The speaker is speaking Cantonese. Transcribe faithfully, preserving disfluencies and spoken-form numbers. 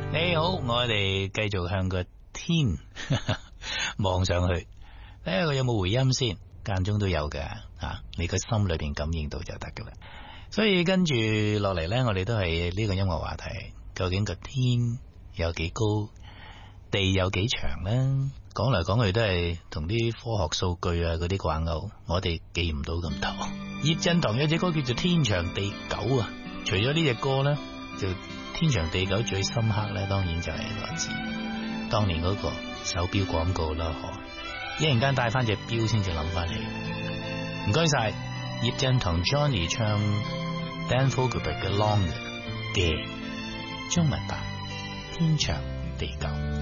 你好，我哋繼續向個天望上去，睇下佢有冇回音先，間中都有嘅啊，你個心裏邊感應到就得噶啦。所以跟住落嚟呢，我哋都係呢個音樂話題，究竟個天有幾高，地有幾長呢？講嚟講去都係同啲科學數據啊嗰啲掛鈎，我哋記唔到咁多。葉振棠有隻歌叫做《天長地久》啊，除咗呢隻歌呢，就天長地久最深刻呢，當然就係來自當年嗰個手錶廣告啦。嗬，一陣間帶翻隻錶先至諗翻起。唔該晒葉振棠 Johnny 唱 Dan Fogelberg 嘅 Longer 嘅中文版《天長地久》。